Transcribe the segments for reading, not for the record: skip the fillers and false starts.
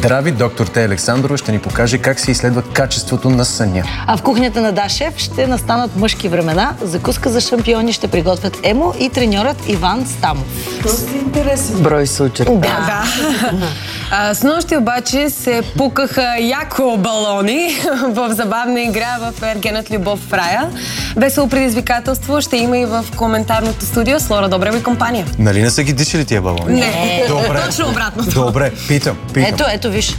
здрави. Доктор Тея Александрова ще ни покаже как се изследва качеството на съня. А в кухнята на Да Шеф ще настанат мъжки времена. Закуска за шампиони ще приготвят Емо и треньорът Иван Стамов. Доста интересен брой се очертава. Да. С нощи обаче се пукаха яко балони в забавна игра в Ергенът Любов в рая. Весело предизвикателство ще има и в коментарното студио с Лора Добрева и компания. Нали не са ги дишали тия балони? Не. Добре. Точно обратно. Добре, питам. Ето, виж.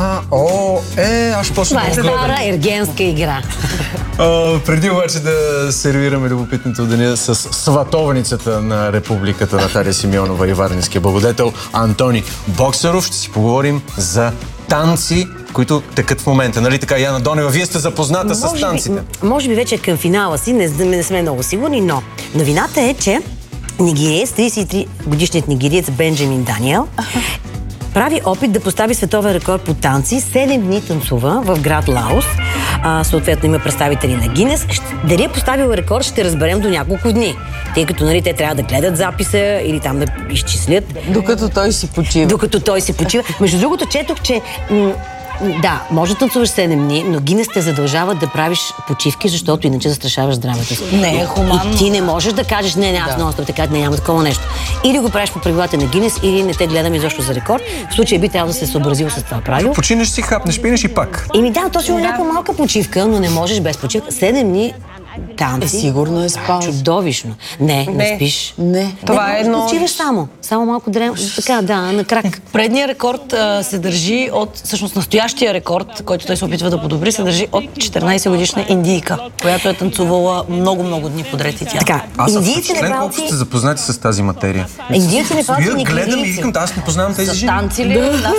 Аз почна Това е да го гледам. стара ергенска игра. Преди обаче да сервираме любопитното деня с сватовницата на републиката Наталия Симеонова и варненския благодетел Антони Боксаров, ще си поговорим за танци, които текат в момента. Нали така, Яна Донева, вие сте запозната с танците? Може би вече към финала си, не сме много сигурни, но новината е, че нигериец, 33-годишният нигериец Бенджамин Даниел прави опит да постави световен рекорд по танци. 7 дни танцува в град Лаос. Съответно има представители на Гинес. Дали е поставил рекорд, ще разберем до няколко дни. Тъй като те трябва да гледат записа или там да изчислят. Докато той си почива. Между другото, четох, че да, може да танцуваш 7 дни, но Гинес те задължава да правиш почивки, защото иначе застрашаваш здравето си. Не е хуманно. И ти не можеш да кажеш, аз нон-стоп, така няма такова нещо. Или го правиш по правилата на Гинес, или не те гледаме изобщо за рекорд. В случая би трябвало да се съобразил с това правило. Починеш си, хапнеш, пинеш и пак. Точно някаква малка почивка, но не можеш без почивка. 7 дни танци. Сигурно е спал. Чудовищно. Не спиш. Не. Това е едно... Почиваш само малко така, на крак. Предният рекорд се държи всъщност настоящия рекорд, който той се опитва да подобри, се държи от 14-годишна индийка, която е танцувала много дни подред и тя. Така, индийци, колко сте запознати с тази материя? Индийци, непалци, нигерийци. Гледам и викам, аз не познавам тези жени. Танци ли? Да,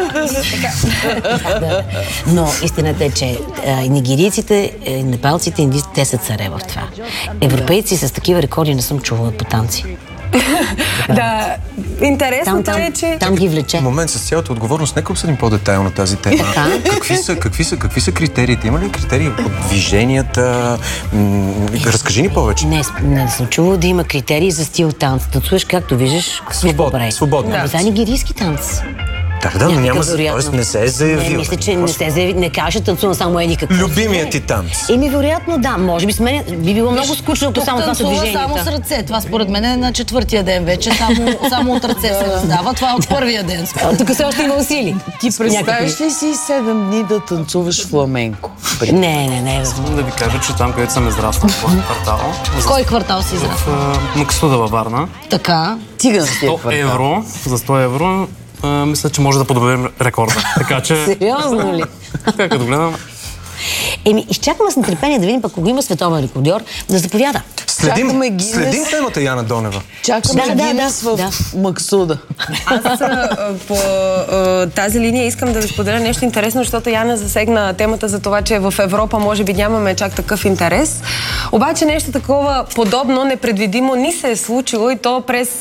Но истината е, че нигерийците, непалците, индийците, те са царе в това. Европейци с такива рекорди не съм чувала по танци. Да, интересното е, че... Там ги влече. Момент, с цялата отговорност, нека обсъдим по-детайлно тази тема. Какви са критериите? Има ли критерии по движенията? Разкажи ни повече. Не съм чувала да има критерии за стил танц. Танцуваш както виждаш. Свободно. За нигерийски танц. Да, но няма, т.е. не се е заявил. Мисля, че не се заяви, не каже, танцувам само еди какво. Любимият ти танц. Вероятно да, може би с мен би било много скучно, ако само това са движенията. Само с ръце. Това според мен е на 4-тия ден вече, само от ръце се раздава. Това е от първия ден. Тук все още има усили. Ти представиш ли си 7 дни да танцуваш фламенко? Не. Искам да ви кажа, че там, където съм израснал в квартал. В кой квартал си израснал? В Максуда във Варна. Така. Циганския квартал. За 100 евро мисля, че може да подобрим рекорда. Така че... Сериозно ли? Така като гледам... Изчакваме с нетърпение да видим пък кога има световен рекордьор да заповяда. Следим темата, Яна Донева. Чакаме Гинес в Максуда. Аз по тази линия искам да ви споделя нещо интересно, защото Яна засегна темата за това, че в Европа може би нямаме чак такъв интерес. Обаче нещо такова подобно, непредвидимо ни се е случило и то през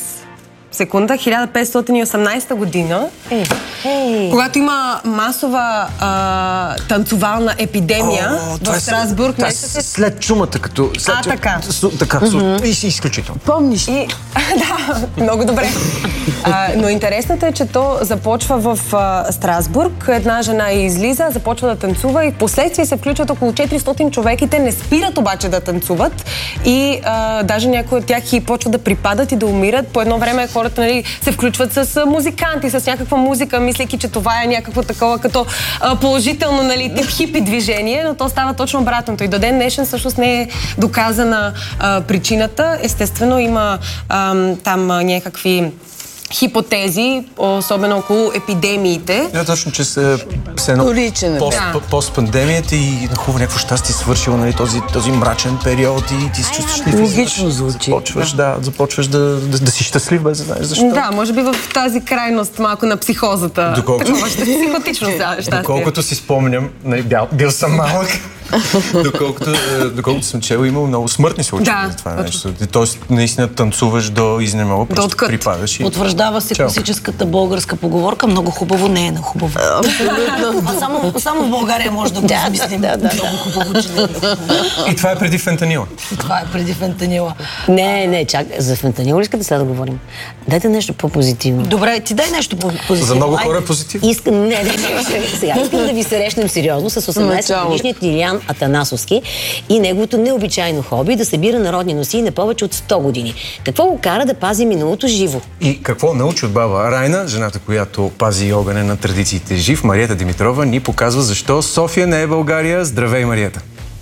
1518 година, когато има масова танцовална епидемия в Страсбург. След чумата, като... Така. Изключително. Помниш? Да, много добре. Но интересното е, че то започва в Страсбург. Една жена излиза, започва да танцува и в последствие се включват около 400 човека и те не спират обаче да танцуват и даже някои от тях и почват да припадат и да умират. По едно време хората се включват с музиканти, с някаква музика, мислейки, че това е някакво такова като положително тип хипи движение, но то става точно обратното. И до ден днешен всъщност не е доказана причината. Естествено има там някакви хипотези, особено около епидемиите. Да, точно, че се едно пост-пандемията и хубаво някакво щастие свършило този мрачен период и ти се чувстваш ли? Логично звучи. Започваш да си щастлив, без да знаеш защо. Да, може би в тази крайност малко на психозата. Такова ще психотично щастие. Доколкото си спомням, бил съм малък, Доколкото съм чел, имал много смъртни случаи за това нещо. Тоест, наистина танцуваш до изнемога, просто припадаш и... Потвърждава се класическата българска поговорка: много хубаво не е на хубаво. Само в България може да го измислим. Много хубаво, че не е на хубаво. И това е преди фентанила. Не, чак. За фентанила искате сега да говорим? Дайте нещо по-позитивно. Добре, ти дай нещо по-позитивно. За много хора е позитивно. Искам да ви срещнем сериозно с 18-годишният Илиян Атанасовски и неговото необичайно хоби да събира народни носии на повече от 100 години. Какво го кара да пази миналото живо? И какво научи от баба Райна, жената, която пази огъня на традициите жив, Мариета Димитрова, ни показва защо София не е България. Здравей, Мариета!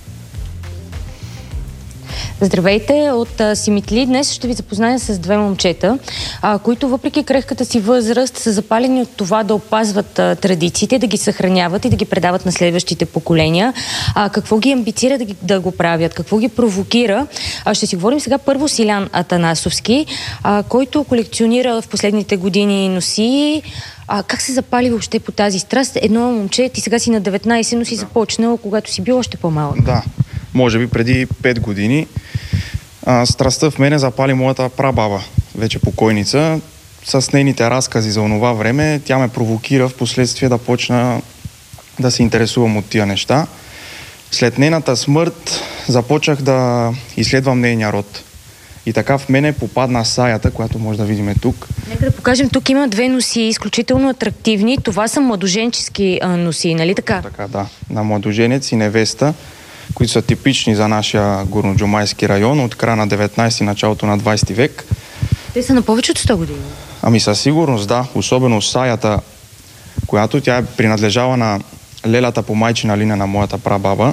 Здравейте от Симитли. Днес ще ви запозная с две момчета, които въпреки крехката си възраст са запалени от това да опазват традициите, да ги съхраняват и да ги предават на следващите поколения. Какво ги амбицира да го правят? Какво ги провокира? Ще си говорим сега първо с Илиян Атанасовски, който колекционира в последните години носии. Как се запали въобще по тази страст? Едно момче, ти сега си на 19, но си започнал, когато си бил още по-малък. Да, може би преди 5 години. Страстта в мене запали моята прабаба, вече покойница. С нейните разкази за онова време тя ме провокира в последствие да почна да се интересувам от тия неща. След нейната смърт започнах да изследвам нейния род. И така в мене попадна саята, която може да видим тук. Нека да покажем, тук има две носии, изключително атрактивни. Това са младоженчески носии, нали така? Така, да. На младоженец и невеста, които са типични за нашия горноджумайски район от края на 19 и началото на 20 век. Те са на повече от 100 години. Ами със сигурност, да. Особено саята, която тя принадлежава на лелята по майчина линия на моята прабаба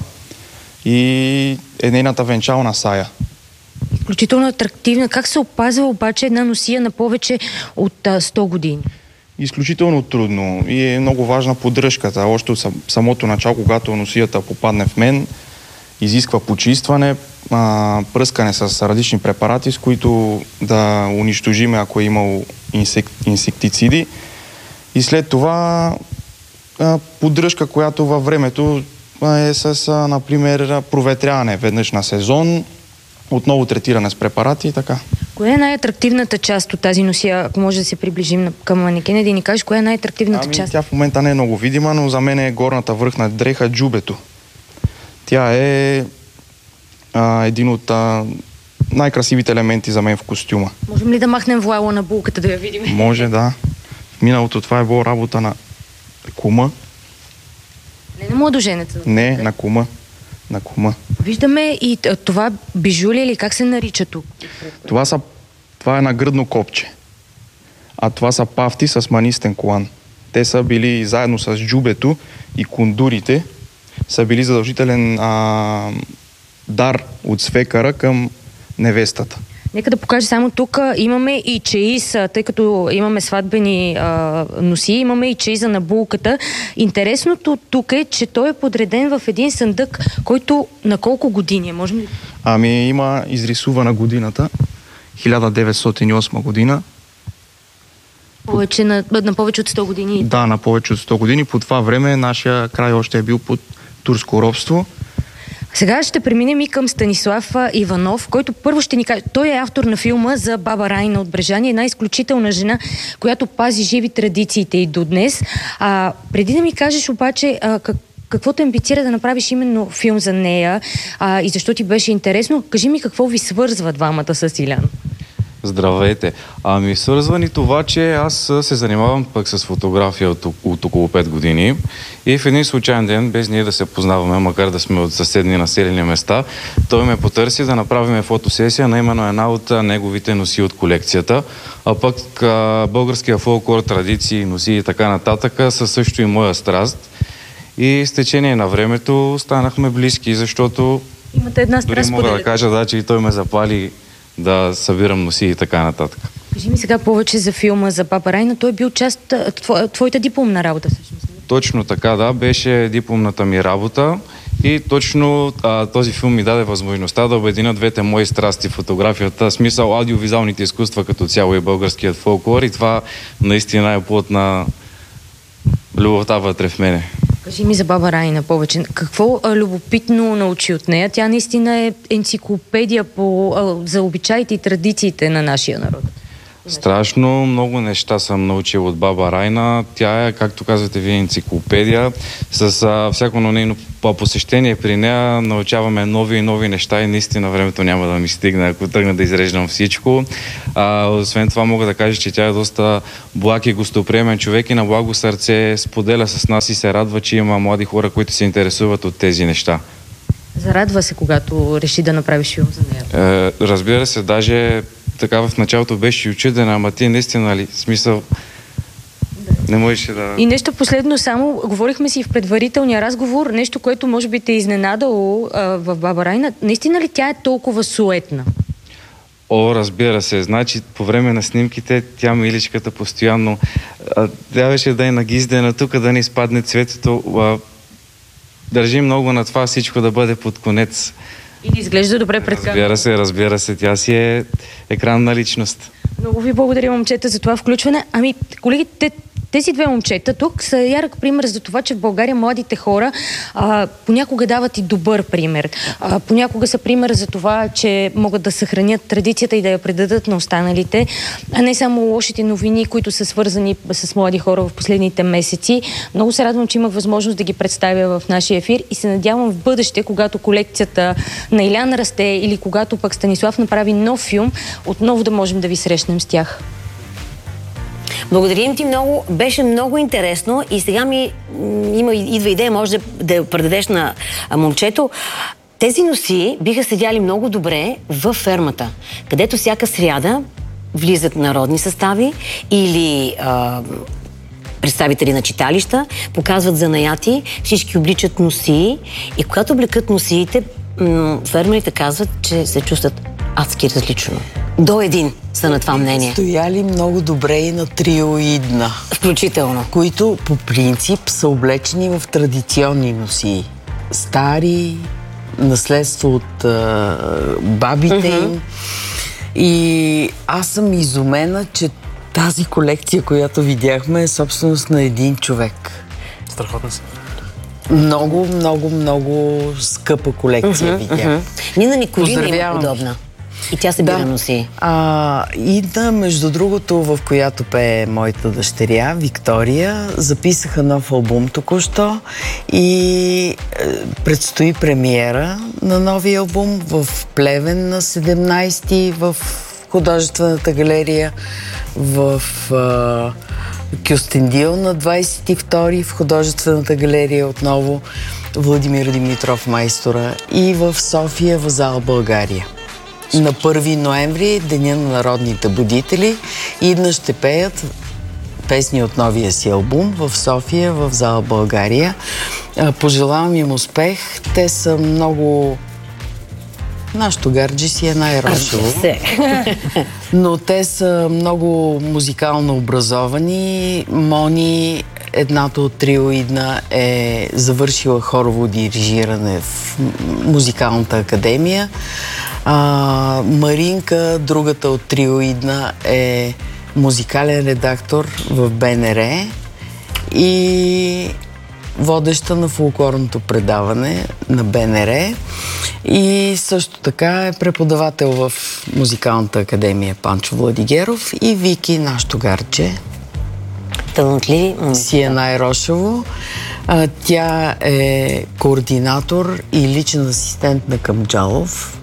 и е нейната венчална сая. Изключително атрактивна. Как се опазва обаче една носия на повече от 100 години? Изключително трудно и е много важна поддръжката. Още от самото начало, когато носията попадне в мен, изисква почистване, пръскане с различни препарати, с които да унищожиме, ако е имало инсектициди. И след това поддръжка, която във времето е с, например, проветряване веднъж на сезон, отново третиране с препарати и така. Коя е най-атрактивната част от тази носия? Ако може да се приближим към манекена и да ни кажеш, коя е най-атрактивната част? Тя в момента не е много видима, но за мен е горната връхна дреха джубето. Тя е един от най-красивите елементи за мен в костюма. Можем ли да махнем вуала на булката да я видим? Може, да. В миналото това е било работа на кума. Не на младоженеца? Не, на кума. На кума. Виждаме и това бижули или как се нарича тук? Това е нагръдно копче. А това са пафти с манистен колан. Те са били заедно с джубето и кундурите, са били задължителен дар от свекара към невестата. Нека да покажа само тук. Имаме и чеиз, тъй като имаме сватбени носии, имаме и чеиза на булката. Интересното тук е, че той е подреден в един съндък, който на колко години е? Можем ли? Ами има изрисувана годината, 1908 година. На повече от 100 години? Да, на повече от 100 години. По това време нашия край още е бил под турско робство. Сега ще преминем и към Станислав Иванов, който първо ще ни каже. Той е автор на филма за баба Райна от Брежани, една изключителна жена, която пази живи традициите и до днес. Преди да ми кажеш обаче какво те амбицира да направиш именно филм за нея и защо ти беше интересно, кажи ми какво ви свързва двамата с Илиян. Здравейте. Ами свързва ни това, че аз се занимавам пък с фотография от около 5 години и в един случайен ден, без ние да се познаваме, макар да сме от съседни населени места, той ме потърси да направим фотосесия на именно една от неговите носи от колекцията, а пък българския фолклор, традиции, носи и така нататък са също и моя страст. И с течение на времето станахме близки, защото имате една страст, дори мога да кажа, че и той ме запали да събирам носи и така нататък. Кажи ми сега повече за филма за баба Райна. Той е бил част твоята дипломна работа всъщност. Точно така, да. Беше дипломната ми работа и точно този филм ми даде възможността да обединя двете мои страсти, фотографията, смисъл аудиовизуалните изкуства като цяло и българският фолклор, и това наистина е плод на любовта вътре в мене. Кажи ми за баба Райна повече. Какво любопитно научи от нея? Тя наистина е енциклопедия за обичаите и традициите на нашия народ. Страшно много неща съм научил от баба Райна. Тя е, както казвате вие, енциклопедия. С всяко нейно посещение при нея научаваме нови и нови неща и наистина времето няма да ми стигне, ако тръгна да изреждам всичко. Освен това мога да кажа, че тя е доста благ и гостоприемен човек и на благо сърце споделя с нас и се радва, че има млади хора, които се интересуват от тези неща. Зарадва се, когато реши да направиш филм за нея? Разбира се, даже така в началото беше учудена, ама ти наистина ли? Смисъл, не можеш да... И нещо последно само, говорихме си в предварителния разговор, нещо, което може би те е изненадало в баба Райна. Наистина ли тя е толкова суетна? О, разбира се. Значи, по време на снимките, тя миличката постоянно трябваше да е нагиздена тук, да не изпадне цветето. Държи много на това всичко да бъде под конец. И да изглежда добре пред камерата. Разбира се. Тя си е екранна личност. Много ви благодаря, момчета, за това включване. Ами, колеги, тези две момчета тук са ярък пример за това, че в България младите хора понякога дават и добър пример. Понякога са пример за това, че могат да съхранят традицията и да я предадат на останалите, а не само лошите новини, които са свързани с млади хора в последните месеци. Много се радвам, че имах възможност да ги представя в нашия ефир и се надявам в бъдеще, когато колекцията на Илян расте или когато пък Станислав направи нов филм, отново да можем да ви срещнем с тях. Благодарим ти много. Беше много интересно и сега идва идея, може да я предадеш на момчето. Тези носи биха седяли много добре във фермата, където всяка сряда влизат народни състави или представители на читалища, показват занаяти, всички обличат носи и когато облекат носиите, фермерите казват, че се чувстват адски различно. До един са на това мнение. Стояли много добре и на триоидна. Включително. Които по принцип са облечени в традиционни носи. Стари, наследство от бабите им. И аз съм изумена, че тази колекция, която видяхме, е собственост на един човек. Страхотно са. Много, много, много скъпа колекция видях. Нина Николина има подобна. И тя се бира носи. Идна, между другото, в която пее моята дъщеря, Виктория, записаха нов албум току-що и предстои премиера на новия албум в Плевен на 17-ти, в художествената галерия, в Кюстендил на 22-ри, в художествената галерия отново, Владимир Димитров майстора, и в София, в зала България. На 1 ноември, Деня на народните будители, идна ще пеят песни от новия си албум в София, в зала България. Пожелавам им успех. Те са много... Нашето гарджи си е най-рошево. Но те са много музикално образовани. Мони, едната от триоидна, е завършила хорово дирижиране в Музикалната академия. Маринка, другата от триоидна, е музикален редактор в БНР и водеща на фолклорното предаване на БНР. И също така е преподавател в Музикалната академия Панчо Владигеров, и Вики, нашето гарче. Талантливи. Си е най-рошево. Тя е координатор и личен асистент на Камджалов.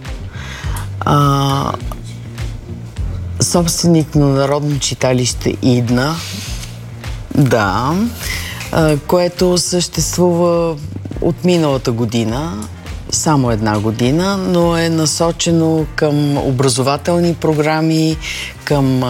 Собственик на Народно читалище Идна, да, което съществува от миналата година, само една година, но е насочено към образователни програми, към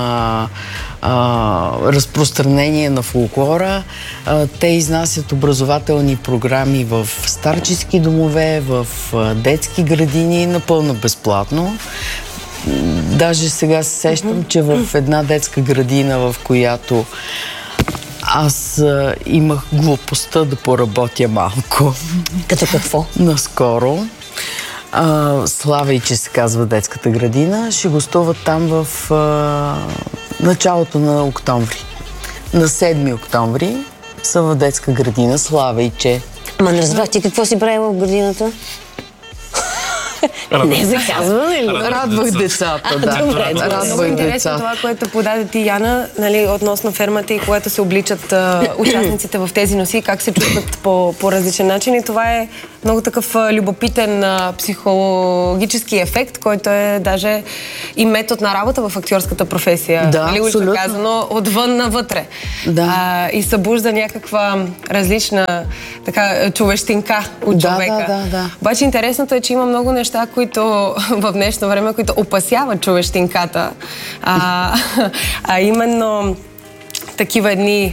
разпространение на фолклора. Те изнасят образователни програми в старчески домове, в детски градини, напълно безплатно. Даже сега се сещам, че в една детска градина, в която аз имах глупостта да поработя малко. Като какво? Наскоро. Славей, че се казва детската градина, ще гостуват там в началото на октомври. На 7 октомври са в детска градина, Славейче. Ама не разбрах ти какво си правила в градината? Не за казване ли? Радвах децата, да. Добре, Много интересно това, което подаде ти, Яна, нали, относно фермата и когато се обличат участниците в тези носи, как се чувстват по различен начин. И това е много такъв любопитен психологически ефект, който е даже и метод на работа в актьорската професия. Да, нали, абсолютно. казано, отвън навътре. Да. И събужда някаква различна така, човещинка от човека. Да. Обаче интересното е, че има много неща, които в днешно време, които опасяват човещинката. Именно такива едни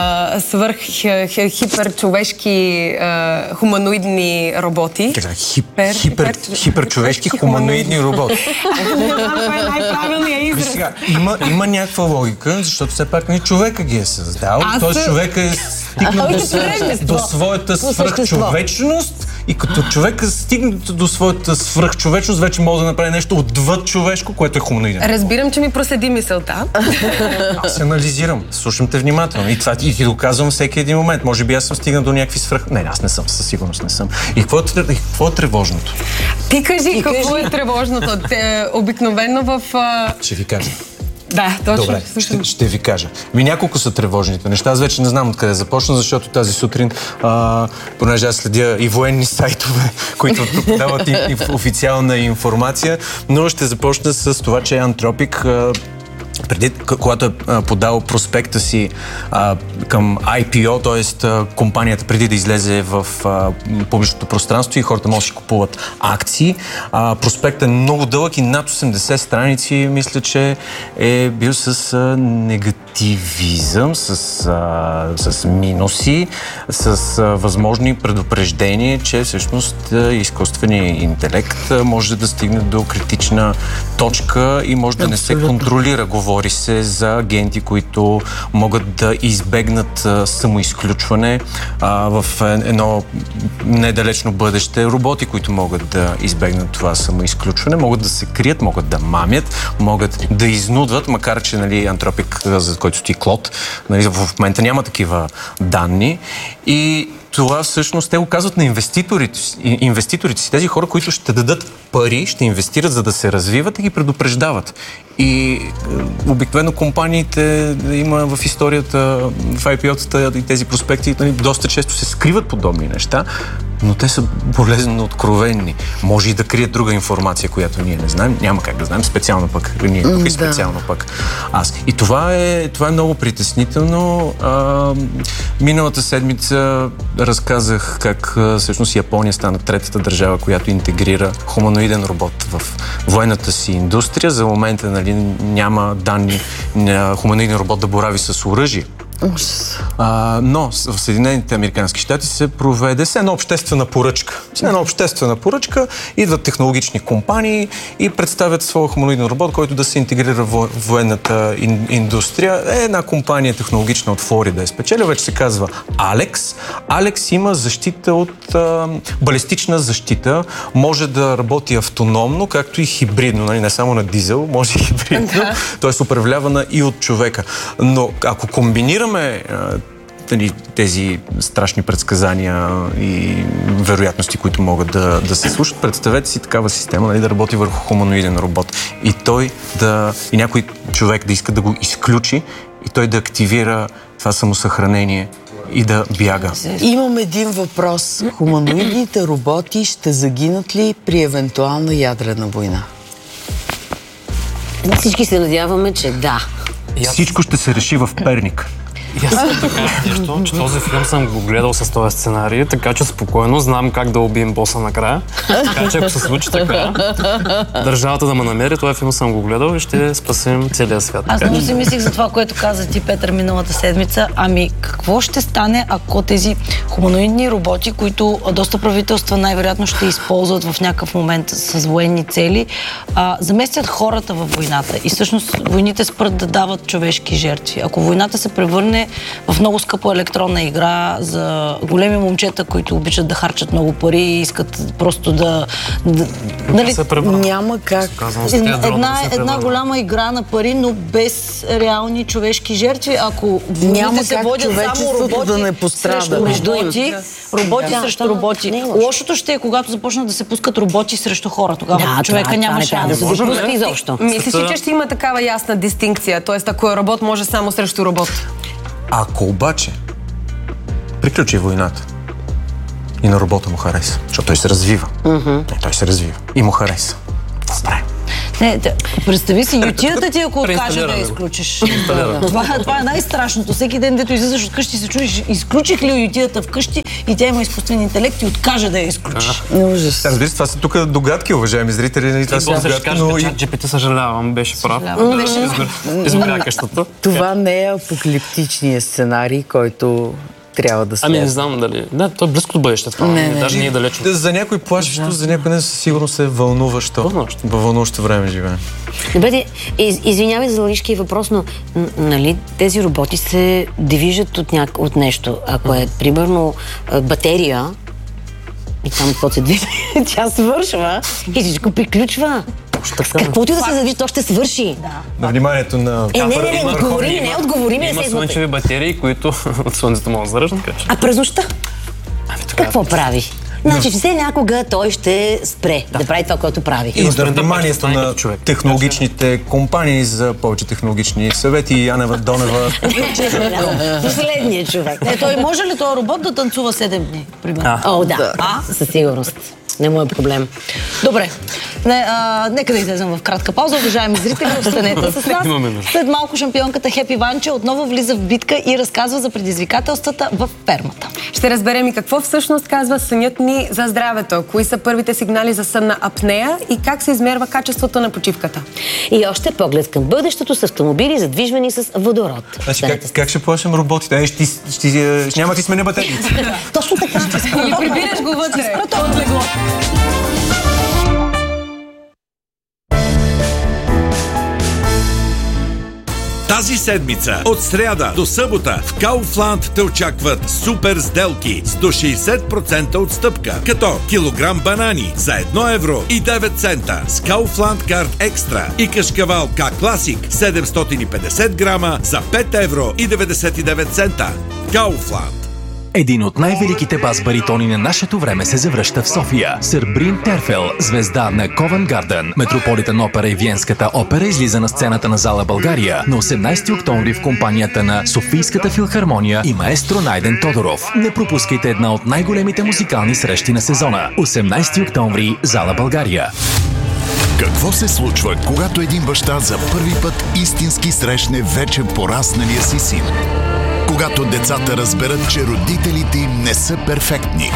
хиперчовешки хуманоидни роботи. Хиперчовешки хуманоидни роботи. Това е най-правилният израз. Има някаква логика, защото все пак не човека ги е създал. Тоест човека е стигнал до своята свръхчовечност и като човека стигне до своята свръхчовечност, вече може да направи нещо отвъд човешко, което е хуманоиден. Разбирам, че ми проследи мисълта. Аз анализирам, слушам те внимателно и това и ти доказвам всеки един момент. Може би аз съм стигнал до някакви Не, аз не съм, със сигурност не съм. И какво е тревожното? Ти кажи какво е тревожното. Обикновено в... Ще ви кажа. Да, точно. Добре, ще ви кажа. Няколко са тревожните неща. Аз вече не знам откъде започна, защото тази сутрин, понеже аз следя и военни сайтове, които дават официална информация, но ще започна с това, че Антропик преди, когато е подал проспекта си към IPO, т.е. компанията преди да излезе в публичното пространство и хората могат да си купуват акции. Проспектът е много дълъг и над 80 страници, мисля, че е бил с негативизъм, с минуси, с възможни предупреждения, че всъщност изкуственият интелект може да стигне до критична точка и може да не се контролира. Говори се за агенти, които могат да избегнат самоизключване в едно недалечно бъдеще. Роботи, които могат да избегнат това самоизключване, могат да се крият, могат да мамят, могат да изнудват, макар че Антропик, за който стои Клод, в момента няма такива данни. И това всъщност те го казват на инвеститорите си. Тези хора, които ще дадат пари, ще инвестират, за да се развиват и ги предупреждават. И обикновено компаниите има в историята, в IPO-тата и тези проспекти, доста често се скриват подобни неща, но те са болезнено откровенни. Може и да крият друга информация, която ние не знаем. Няма как да знаем. Специално пък ние, и специално пък аз. И това е много притеснително. Миналата седмица разказах как всъщност Япония стана третата държава, която интегрира хуманоиден робот в военната си индустрия. За момента няма данни на хуманоиден робот да борави с оръжие. Но в Съединените американски щати се проведе с една обществена поръчка. Идват технологични компании и представят своя хуманоиден робот, който да се интегрира в военната индустрия. Една компания технологична от Флорида е спечелила, вече се казва Алекс. Алекс има защита от балистична защита, може да работи автономно, както и хибридно, не само на дизел, може и хибридно, т.е. управлявана и от човека. Но ако комбинираме тези страшни предсказания и вероятности, които могат да се случат, представете си такава система, да работи върху хуманоиден робот и някой човек да иска да го изключи и той да активира това самосъхранение и да бяга. Имам един въпрос. Хуманоидните роботи ще загинат ли при евентуална ядрена война? Всички се надяваме, че да. Всичко ще се реши в Перник. И аз съм да кажа нещо, че този филм съм го гледал с този сценарий, така че спокойно знам как да убием боса накрая. Така че ако се случи така, държавата да ме намери, този филм съм го гледал и ще спасим целия свят. Аз много си мислих за това, което каза ти, Петър, миналата седмица. Какво ще стане, ако тези хуманоидни роботи, които доста правителства най-вероятно ще използват в някакъв момент с военни цели, заместят хората във войната и всъщност войните спрат да дават човешки жертви. Ако войната се превърне в много скъпа електронна игра за големи момчета, които обичат да харчат много пари и искат просто нали, няма как. Една голяма игра на пари, но без реални човешки жертви. Ако няма се как водят само роботи да не пострада. Роботи срещу роботи. Лошото ще е, когато започнат да се пускат роботи срещу хора. Тогава човека няма шанс да се допуска изобщо. Мислиш ли, че ще има такава ясна дистинкция? Тоест, ако е робот, може само срещу робот? Ако обаче приключи войната и на робота му хареса, защото той се развива. Той се развива и му хареса. Спре. Не, представи си, ютията ти, ако откаже да я изключиш. Това е най-страшното. Всеки ден, дето излизаш от къщи, се чудиш, изключих ли ютията вкъщи и тя има изкуствен интелект и откаже да я изключиш. Ужас. Разбира се, това са тук догадки, уважаеми зрители. Това са догадки, но и... GPT, съжалявам, беше прав. Избря къщата. Това не е апокалиптичният сценарий, който трябва да следва. Не знам дали. Да, то е близко до бъдещето. Даже не е далеч. За някой плашещо, за някой не със сигурност е вълнуващо. Вълнуващо време живеем. Добре, извинявай за лъжкия въпрос, но нали, тези роботи се движат от нещо. Ако е, примерно, батерия, и там какво се движи, тя свършва и всичко приключва. Каквото и да се задвижи, то ще свърши. На вниманието на... Не отговори ми. Има слънчеви батерии, които от слънцето могат да зареждат. А през нощта? Какво прави? Значи все някога той ще спре да прави това, което прави. И на вниманието на технологичните компании за повече технологични съвети, Янева Донева. Последният човек. Той може ли този робот да танцува 7 дни, примерно? О, да. Със сигурност. Не му е проблем. Добре. Нека да излезем в кратка пауза. Уважаеми зрители, останете с нас. След малко шампионката Хепи Ванче отново влиза в битка и разказва за предизвикателствата в фермата. Ще разберем и какво всъщност казва сънят ни за здравето. Кои са първите сигнали за сънна апнея и как се измерва качеството на почивката. И още поглед към бъдещето с автомобили, задвижвани с водород. Значи, как ще плашим роботите? Няма ти смене батериите. Точно така. И прибираш го вътре. Тази седмица, от сряда до събота, в Kaufland те очакват супер сделки с до 60% отстъпка, като килограм банани за 1 евро и 9 цента с Kaufland Card Extra и кашкавал K Classic 750 грама за 5 евро и 99 цента. Kaufland. Един от най-великите бас-баритони на нашето време се завръща в София. Сър Брин Терфел, звезда на Ковент Гарден, Метрополитен опера и Виенската опера, излиза на сцената на зала България на 18 октомври в компанията на Софийската филхармония и маестро Найден Тодоров. Не пропускайте една от най-големите музикални срещи на сезона. 18 октомври, зала България. Какво се случва, когато един баща за първи път истински срещне вече порасналия си син? Когато децата разберат, че родителите им не са перфектни.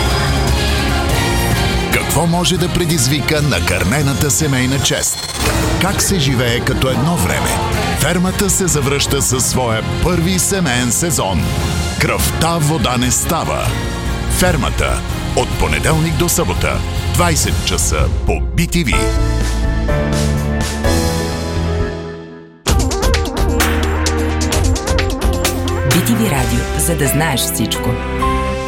Какво може да предизвика накърнената семейна чест? Как се живее като едно време? Фермата се завръща със своя първи семейен сезон. Кръвта вода не става. Фермата. От понеделник до събота. 20 часа по BTV. BTV Радио, за да знаеш всичко.